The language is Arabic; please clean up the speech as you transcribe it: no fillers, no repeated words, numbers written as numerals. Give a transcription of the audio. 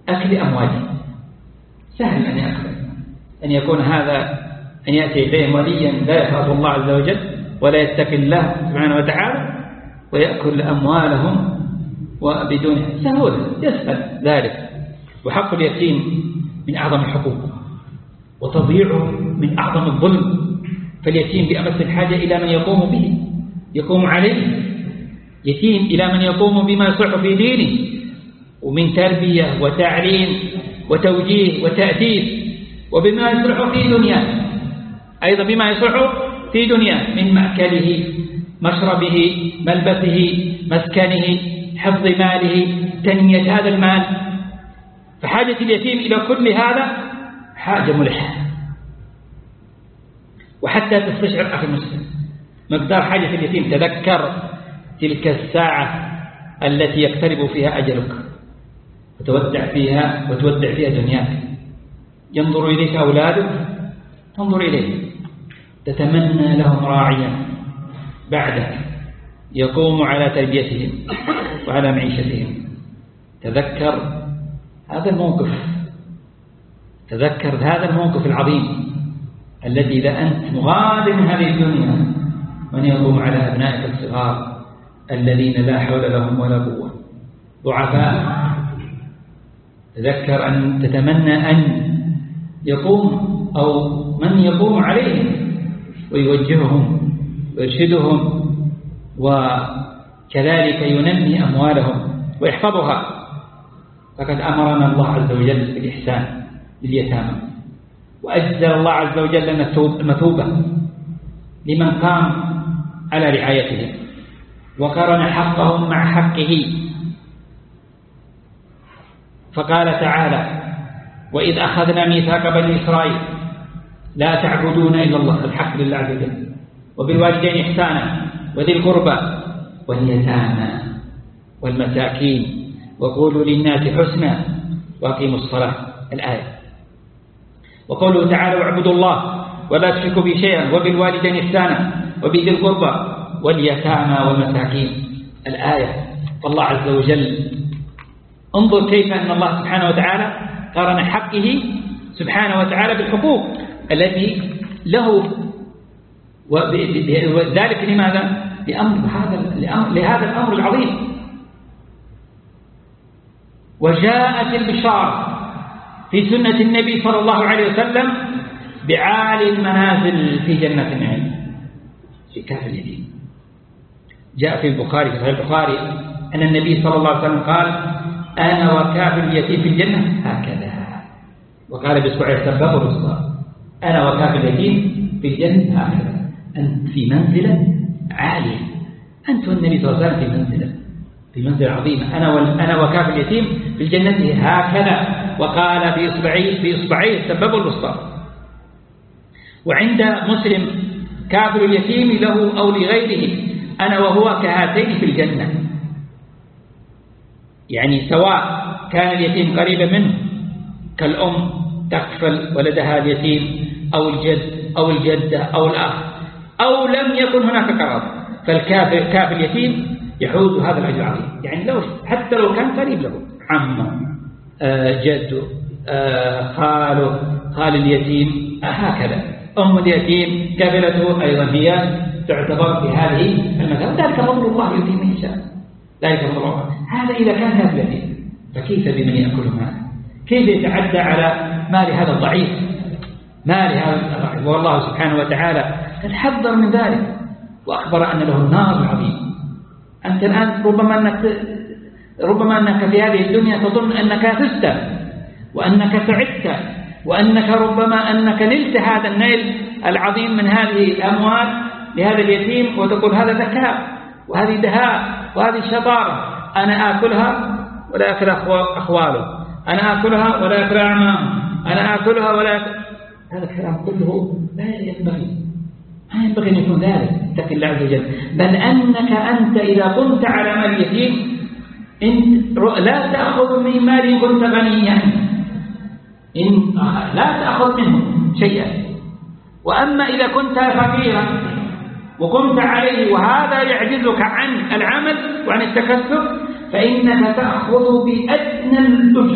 أكل أمواله. سهل أن يكون هذا أن يأتي إليه وليا لا يخاف الله عز وجل ولا يتقي الله سبحانه وتعالى ويأكل أموالهم وبدون سهولة، يسهل ذلك. وحق اليتيم من أعظم الحقوق وتضييعه من أعظم الظلم، فاليتيم بأمس الحاجة إلى من يقوم به، يقوم عليه، يتيم إلى من يقوم بما يصح في دينه ومن تربية وتعليم وتوجيه وتأديب، وبما يصلح في دنياه أيضا، بما يصلح في دنياه من مأكله مشربه ملبسه مسكنه حفظ ماله تنمية هذا المال. فحاجة اليتيم إلى كل هذا حاجة ملحة. وحتى تستشعر أخي المسلم مقدار حاجة اليتيم، تذكر تلك الساعة التي يقترب فيها أجلك وتودع فيها دنياك، ينظر إليك أولادك، تنظر إليه، تتمنى لهم راعيا بعدك يقوم على تربيتهم وعلى معيشتهم. تذكر هذا الموقف العظيم الذي إذا أنت مغادر من هذه الدنيا من يقوم على أبنائك الصغار الذين لا حول لهم ولا قوة ضعفاء. تذكر أن تتمنى أن يقوم أو من يقوم عليهم ويوجههم ويرشدهم وكذلك ينمي أموالهم ويحفظها. فقد أمرنا الله عز وجل بالإحسان لليتامى، وأجزل الله عز وجل المثوبة لمن قام على رعايتهم وقرن حقهم مع حقه. فقال تعالى: وإذ أخذنا ميثاق بني إسرائيل لا تعبدون إلا الله، الحق لله عز وجل، وبالوالدين إحسانا وذي القربى واليتامى والمساكين وقولوا للناس حسنا وأقيموا الصلاة، الآية. وقوله تعالى: واعبدوا الله ولا تشركوا به شيئا وبالوالدين إحسانا وبذي القربى واليتامى والمساكين، الآية. فالله عز وجل انظر كيف أن الله سبحانه وتعالى قارن حقه سبحانه وتعالى بالحقوق التي له، وذلك لماذا؟ لهذا الأمر العظيم. وجاءت البشارة في سنة النبي صلى الله عليه وسلم بعالي المنازل في جنة النعيم في كاف اليتيم. جاء في البخاري، في صحيح البخاري، أن النبي صلى الله عليه وسلم قال: أنا وكاف اليتيم في الجنة هكذا، وقال بإصبعه السبابة والوسطى: أنا وكاف اليتيم في الجنة هكذا. أنت في منزلة عالية، أنت والنبي صلى الله عليه وسلم في منزلة عظيمة. أنا وكاف اليتيم في الجنة هكذا، وقال بإصبعيه السبابة والوسطى. وعند مسلم: كافر اليتيم له أو لغيره أنا وهو كهاتين في الجنة، يعني سواء كان اليتيم قريبا منه كالأم تكفل ولدها اليتيم أو الجد أو الجدة أو الأخ، أو لم يكن هناك قرابة، فالكافر اليتيم يحوز هذا الأجر العظيم. يعني حتى لو كان قريب له، عمه، جده، خاله، خال اليتيم، هكذا. أم اليتيم كفلته أيضا هي تعتبر في هذه المثال. ذلك فضل الله يؤتيه من يشاء، ذلك فضل الله. هذا إذا كان هذا اليتيم، فكيف بمن يأكل ماله؟ كيف يتعدى على مال هذا الضعيف، مال هذا الضعيف؟ والله سبحانه وتعالى قد حذر من ذلك وأخبر أن له النار العظيم. أنت الآن ربما أنك في هذه الدنيا تظن أنك فزت وأنك سعدت وأنك ربما أنك نلت هذا النيل العظيم من هذه الأموال لهذا اليتيم، وتقول هذا ذكاء وهذه دهاء وهذه شطارة، أنا آكلها ولا أكل أخواله، أنا آكلها ولا أكل أعمامه، أنا آكلها ولا أكل. هذا الكلام كله لا ينبغي، ما ينبغي أن يكون ذلك. اتق الله عز وجل. بل أنك أنت إذا قمت على مال اليتيم لا تأخذ من مال كنت غنيا، لا تأخذ منه شيئا. وأما إذا كنت فقيرا وقمت عليه وهذا يعجزك عن العمل وعن التكسب، فإنك تأخذ بأدنى الأجر